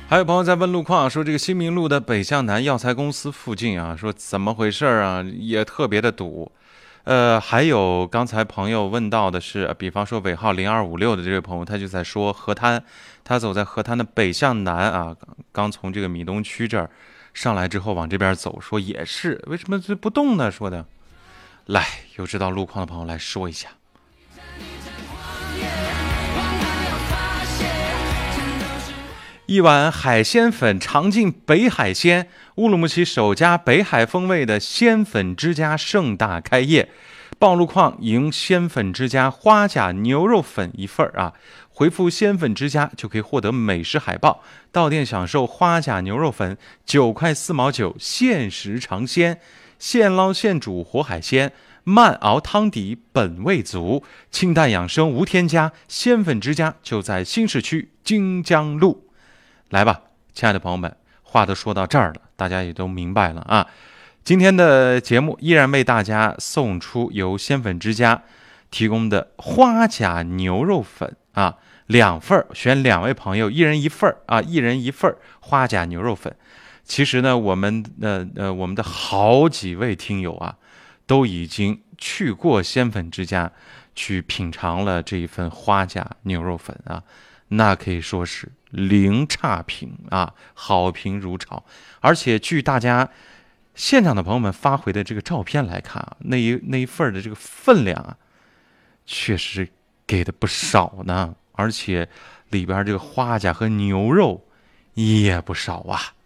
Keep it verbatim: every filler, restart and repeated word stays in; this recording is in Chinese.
还有朋友在问路况，说这个新民路的北向南药材公司附近啊，说怎么回事啊，也特别的堵。呃，还有刚才朋友问到的是，比方说尾号零二五六的这位朋友，他就在说河滩，他走在河滩的北向南啊，刚从这个米东区这儿上来之后往这边走，说也是，为什么这不动呢？说的，来，有知道路况的朋友来说一下。一碗海鲜粉尝尽北海鲜，乌鲁木齐首家北海风味的鲜粉之家盛大开业。报路况赢鲜粉之家花甲牛肉粉一份啊！回复鲜粉之家就可以获得美食海报，到店享受花甲牛肉粉九块四毛九，限时尝鲜，现捞现煮活海鲜，慢熬汤底本味足，清淡养生无添加。鲜粉之家就在新市区京江路。来吧，亲爱的朋友们，话都说到这儿了，大家也都明白了啊。今天的节目依然为大家送出由鲜粉之家提供的花甲牛肉粉啊，两份，选两位朋友，一人一份啊，一人一份花甲牛肉粉。其实呢，我们呃呃我们的好几位听友啊，都已经去过鲜粉之家，去品尝了这一份花甲牛肉粉啊。那可以说是零差评啊，好评如潮。而且据大家现场的朋友们发回的这个照片来看啊，那一那一份的这个分量啊，确实给的不少呢。而且里边这个花甲和牛肉也不少啊。